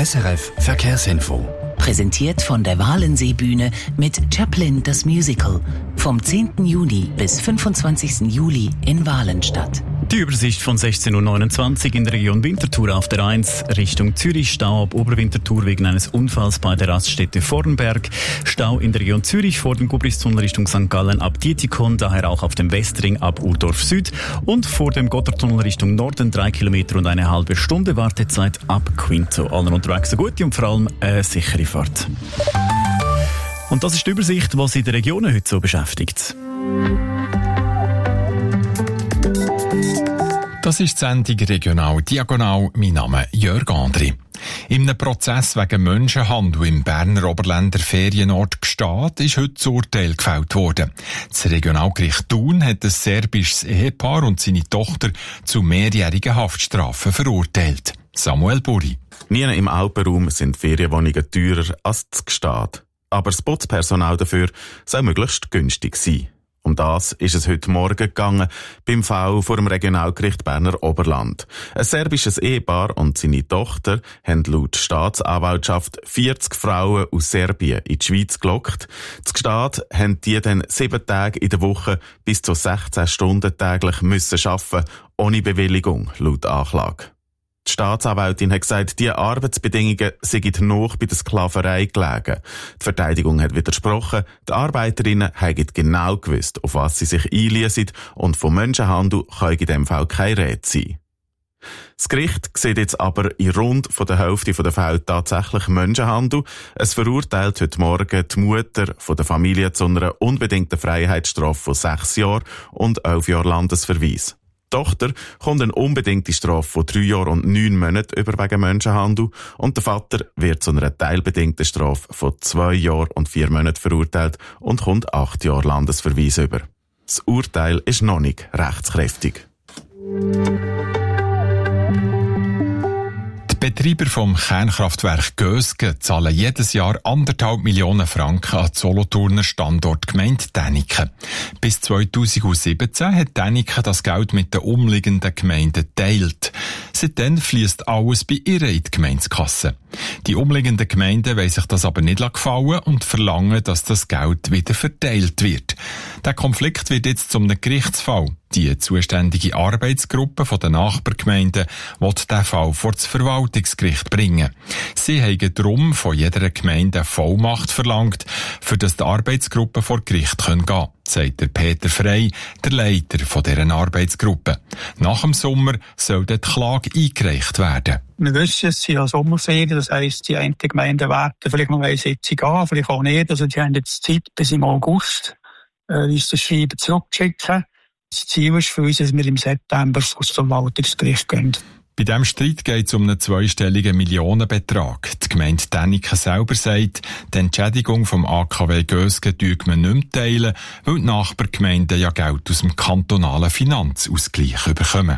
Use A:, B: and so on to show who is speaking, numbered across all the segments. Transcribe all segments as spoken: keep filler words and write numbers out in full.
A: S R F Verkehrsinfo.
B: Präsentiert von der Walenseebühne mit Chaplin das Musical. Vom zehnten Juni bis fünfundzwanzigsten Juli in Walenstadt.
C: Die Übersicht von sechzehn Uhr neunundzwanzig in der Region Winterthur auf der eins Richtung Zürich. Stau ab Oberwinterthur wegen eines Unfalls bei der Raststätte Vornberg. Stau in der Region Zürich vor dem Gubristunnel Richtung Sankt Gallen ab Dietikon, daher auch auf dem Westring ab Urdorf Süd. Und vor dem Gotthardtunnel Richtung Norden drei Kilometer und eine halbe Stunde Wartezeit ab Quinto. Allen unterwegs eine gute und vor allem eine sichere Fahrt. Und das ist die Übersicht, was in den Regionen heute so beschäftigt.
D: Das ist die Sendung Regional Diagonal. Mein Name ist Jörg Andri. In einem Prozess wegen Menschenhandel im Berner Oberländer Ferienort Gstaad ist heute das Urteil gefällt worden. Das Regionalgericht Thun hat ein serbisches Ehepaar und seine Tochter zu mehrjährigen Haftstrafen verurteilt. Samuel Buri.
E: Nie im Alpenraum sind Ferienwohnungen teurer als das Gstaad. Aber das Putzpersonal dafür soll möglichst günstig sein. Um das ist es heute Morgen gegangen, beim Fall vor dem Regionalgericht Berner Oberland. Ein serbisches Ehepaar und seine Tochter haben laut Staatsanwaltschaft vierzig Frauen aus Serbien in die Schweiz gelockt. Das Gstaad haben die dann sieben Tage in der Woche bis zu sechzehn Stunden täglich müssen arbeiten, ohne Bewilligung, laut Anklage. Die Staatsanwältin hat gesagt, diese Arbeitsbedingungen seien noch bei der Sklaverei gelegen. Die Verteidigung hat widersprochen, die Arbeiterinnen hätten genau gewusst, auf was sie sich einliessen, und vom Menschenhandel kann in diesem Fall keine Rede sein. Das Gericht sieht jetzt aber in rund von der Hälfte der Fälle tatsächlich Menschenhandel. Es verurteilt heute Morgen die Mutter von der Familie zu einer unbedingten Freiheitsstrafe von sechs Jahren und elf Jahren Landesverweis. Die Tochter kommt eine unbedingte Strafe von drei Jahren und neun Monaten über wegen Menschenhandel und der Vater wird zu einer teilbedingten Strafe von zwei Jahren und vier Monaten verurteilt und kommt acht Jahre Landesverweis über. Das Urteil ist noch nicht rechtskräftig.
D: Die Betreiber vom Kernkraftwerk Gösgen zahlen jedes Jahr anderthalb Millionen Franken an die Solothurner Standortgemeinde Däniken. Bis zweitausendsiebzehn hat Däniken das Geld mit den umliegenden Gemeinden geteilt. Seitdem fließt alles bei ihr in die Gemeindekasse. Die umliegenden Gemeinden wollen sich das aber nicht gefallen und verlangen, dass das Geld wieder verteilt wird. Der Konflikt wird jetzt zum Gerichtsfall. Die zuständige Arbeitsgruppe von den Nachbargemeinden will diesen Fall vor das Verwaltungsgericht bringen. Sie haben darum von jeder Gemeinde eine Vollmacht verlangt, für das die Arbeitsgruppe vor Gericht gehen kann, sagt der Peter Frey, der Leiter von dieser Arbeitsgruppe. Nach dem Sommer soll die Klage eingereicht werden.
F: Wir wissen, es sind ja Sommerferien, das heisst, die einen Gemeinden warten vielleicht noch eine Sitzung an, vielleicht auch nicht. Also die haben jetzt Zeit bis im August, äh, uns das Schreiben zurückzuschicken. Das Ziel ist für uns, dass wir im September vor das Verwaltungsgericht gehen.
D: Bei diesem Streit geht es um einen zweistelligen Millionenbetrag. Die Gemeinde Däniken selber sagt, die Entschädigung vom A K W Gösgen teilt man nicht mehr teilen, weil die Nachbargemeinden ja Geld aus dem kantonalen Finanzausgleich bekommen.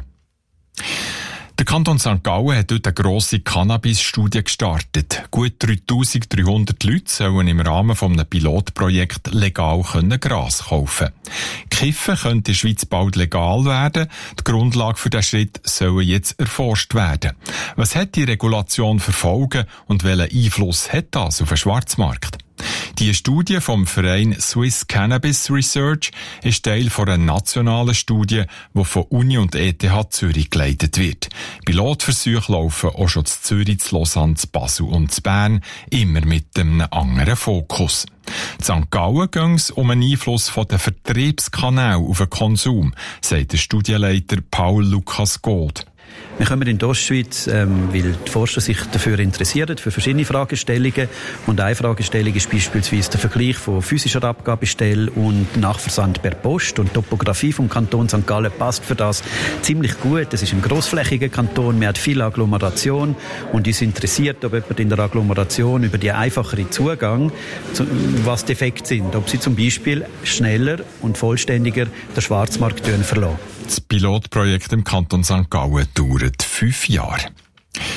D: Der Kanton Sankt Gallen hat dort eine grosse Cannabis-Studie gestartet. Gut dreitausenddreihundert Leute sollen im Rahmen eines Pilotprojekts legal Gras kaufen. Kiffen könnte in der Schweiz bald legal werden. Die Grundlage für diesen Schritt soll jetzt erforscht werden. Was hat die Regulation für Folgen und welchen Einfluss hat das auf den Schwarzmarkt? Die Studie vom Verein Swiss Cannabis Research ist Teil einer nationalen Studie, die von Uni und E T H Zürich geleitet wird. Pilotversuche laufen auch schon zu Zürich, zu Lausanne, zu Basel und zu Bern, immer mit einem anderen Fokus. In Sankt Gallen ging es um einen Einfluss von den Vertriebskanälen auf den Konsum, sagt der Studienleiter Paul Lukas Gold.
G: Wir kommen in die Ostschweiz, ähm, weil die Forscher sich dafür interessieren, für verschiedene Fragestellungen. Und eine Fragestellung ist beispielsweise der Vergleich von physischer Abgabestelle und Nachversand per Post. Und die Topografie vom Kanton Sankt Gallen passt für das ziemlich gut. Es ist ein grossflächiger Kanton, wir haben viel Agglomeration und uns interessiert, ob jemand in der Agglomeration über den einfacheren Zugang, was die Effekte sind. Ob sie zum Beispiel schneller und vollständiger den Schwarzmarkt verlassen.
D: Das Pilotprojekt im Kanton Sankt Gallen dauert fünf Jahre.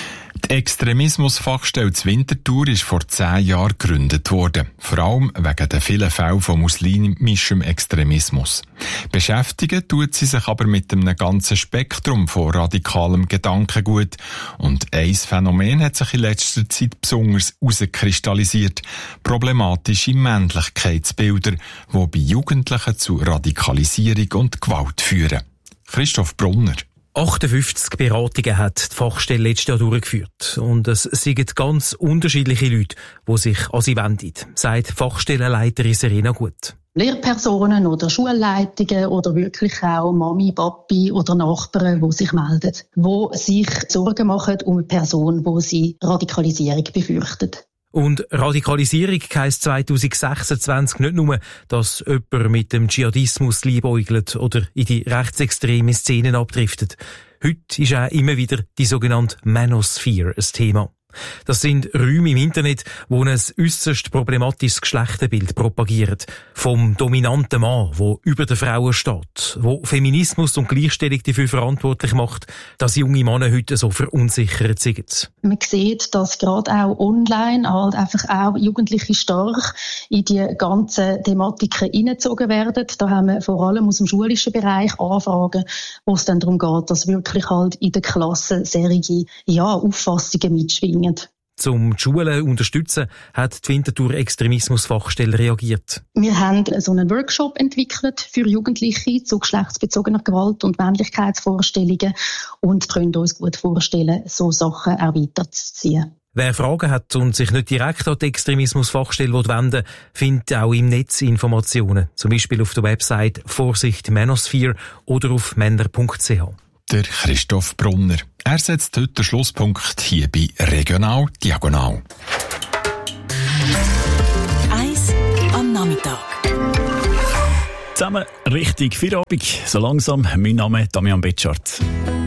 D: Die Extremismusfachstelle Winterthur ist vor zehn Jahren gegründet worden, vor allem wegen der vielen Fälle von muslimischem Extremismus. Beschäftigen tut sie sich aber mit einem ganzen Spektrum von radikalem Gedankengut. Und ein Phänomen hat sich in letzter Zeit besonders herauskristallisiert: problematische Männlichkeitsbilder, die bei Jugendlichen zu Radikalisierung und Gewalt führen. Christoph Brunner.
H: achtundfünfzig Beratungen hat die Fachstelle letztes Jahr durchgeführt. Und es sind ganz unterschiedliche Leute, die sich an sie wenden, sagt Fachstellenleiterin Serena Gut.
I: Lehrpersonen oder Schulleitungen oder wirklich auch Mami, Papi oder Nachbarn, die sich melden, die sich Sorgen machen um eine Person, die sie Radikalisierung befürchtet.
H: Und Radikalisierung heisst zwanzig sechsundzwanzig nicht nur, dass jemand mit dem Dschihadismus liebäugelt oder in die rechtsextreme Szenen abdriftet. Heute ist auch immer wieder die sogenannte Manosphere ein Thema. Das sind Räume im Internet, wo ein äusserst problematisches Geschlechterbild propagieren. Vom dominanten Mann, der über den Frauen steht, wo Feminismus und Gleichstellung dafür verantwortlich macht, dass junge Männer heute so verunsichert sind.
I: Man sieht, dass gerade auch online halt einfach auch Jugendliche stark in die ganzen Thematiken hineingezogen werden. Da haben wir vor allem aus dem schulischen Bereich Anfragen, wo es dann darum geht, dass wirklich halt in der Klasse solche, ja, Auffassungen mitschwingen.
H: Um die Schulen zu unterstützen, hat die Winterthur Extremismusfachstelle reagiert.
I: Wir haben so einen Workshop entwickelt für Jugendliche zu geschlechtsbezogener Gewalt und Männlichkeitsvorstellungen und können uns gut vorstellen, so Sachen auch weiterzuziehen.
H: Wer Fragen hat und sich nicht direkt an die Extremismusfachstelle wenden will, findet auch im Netz Informationen, zum Beispiel auf der Website Vorsicht Manosphere oder auf männer punkt c h.
D: Der Christoph Brunner. Er setzt heute den Schlusspunkt hier bei Regional Diagonal.
B: Eis am Nachmittag.
C: Zusammen Richtung Feierabend. So langsam. Mein Name ist Damian Betschart.